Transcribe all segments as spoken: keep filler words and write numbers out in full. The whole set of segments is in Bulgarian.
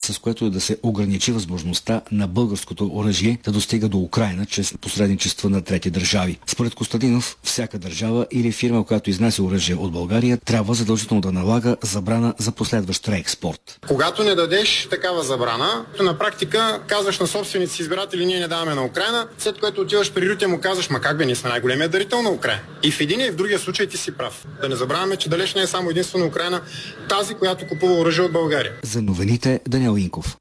с което да се ограничи възможността на българското оръжие да достига до Украйна чрез посредничество на трети държави. Според Костадинов, всяка държава или фирма, която изнася оръжие от България, трябва задължително да налага забрана за последващ реекспорт. Когато не дадеш такава забрана, на практика казваш на собствените си избиратели: ние не даваме на Украйна, след което отиваш при Рютя, му казваш: ма как бе, ние сме най-големия дарител на Украйна. И в един и в другия случай ти си прав. Да не забравяме, че далеч не е само единствено Украйна тази, която купува оръжие от България. За новините Даниел Инков.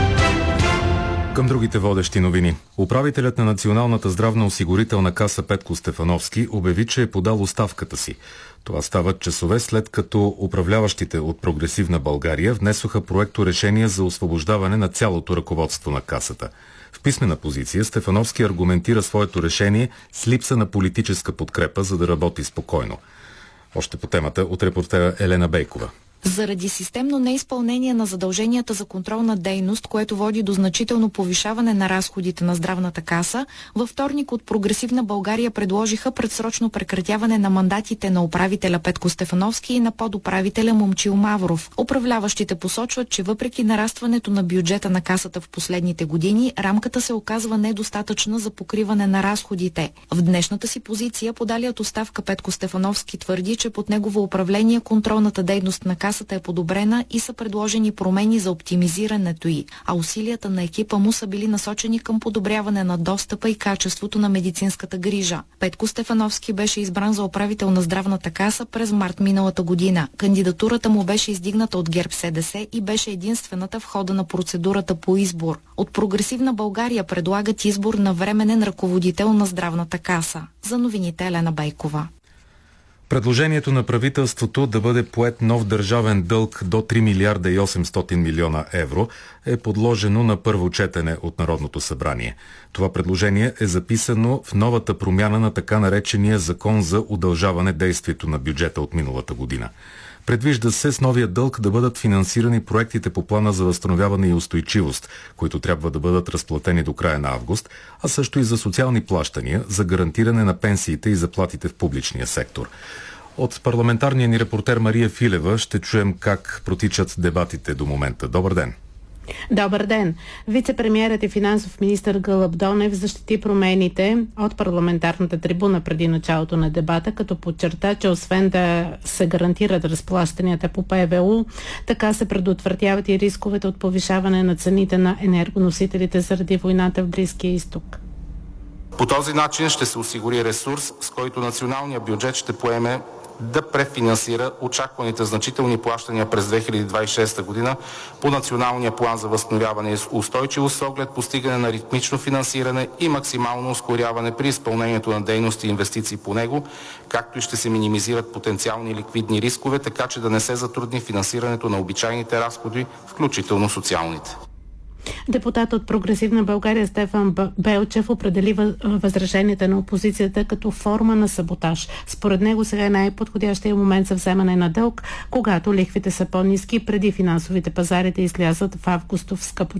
Към другите водещи новини. Управителят на Националната здравноосигурителна каса Петко Стефановски обяви, че е подал оставката си. Това става часове след като управляващите от Прогресивна България внесоха проекто решение за освобождаване на цялото ръководство на касата. В писмена позиция Стефановски аргументира своето решение с липса на политическа подкрепа, за да работи спокойно. Още по темата от репортера Елена Бейкова. Заради системно неизпълнение на задълженията за контролна дейност, което води до значително повишаване на разходите на здравната каса, във вторник от Прогресивна България предложиха предсрочно прекратяване на мандатите на управителя Петко Стефановски и на подуправителя Момчил Мавров. Управляващите посочват, че въпреки нарастването на бюджета на касата в последните години, рамката се оказва недостатъчна за покриване на разходите. В днешната си позиция подалият оставка Петко Стефановски твърди, че под негово управление контролната дейност на касата Касата е подобрена и са предложени промени за оптимизирането й, а усилията на екипа му са били насочени към подобряване на достъпа и качеството на медицинската грижа. Петко Стефановски беше избран за управител на здравната каса през март миналата година. Кандидатурата му беше издигната от ГЕРБ СДС и беше единствената в хода на процедурата по избор. От Прогресивна България предлагат избор на временен ръководител на здравната каса. За новините Елена Бейкова. Предложението на правителството да бъде поет нов държавен дълг до три милиарда и осемстотин милиона евро е подложено на първо четене от Народното събрание. Това предложение е записано в новата промяна на така наречения Закон за удължаване действието на бюджета от миналата година. Предвижда се с новия дълг да бъдат финансирани проектите по плана за възстановяване и устойчивост, които трябва да бъдат разплатени до края на август, а също и за социални плащания за гарантиране на пенсиите и заплатите в публичния сектор. От парламентарния ни репортер Мария Филева ще чуем как протичат дебатите до момента. Добър ден! Добър ден! Вице-премиерът и финансов министър Гълъб Донев защити промените от парламентарната трибуна преди началото на дебата, като подчерта, че освен да се гарантират разплащанията по П В У, така се предотвратяват и рисковете от повишаване на цените на енергоносителите заради войната в Близкия изток. По този начин ще се осигури ресурс, с който националният бюджет ще поеме да префинансира очакваните значителни плащания през две хиляди двадесет и шеста година по Националния план за възстановяване и устойчивост с оглед постигане на ритмично финансиране и максимално ускоряване при изпълнението на дейности и инвестиции по него, както и ще се минимизират потенциални ликвидни рискове, така че да не се затрудни финансирането на обичайните разходи, включително социалните. Депутат от Прогресивна България Стефан Белчев определи възраженията на опозицията като форма на саботаж. Според него сега е най-подходящия момент за вземане на дълг, когато лихвите са по-ниски преди финансовите пазари да излязат в августов скъпо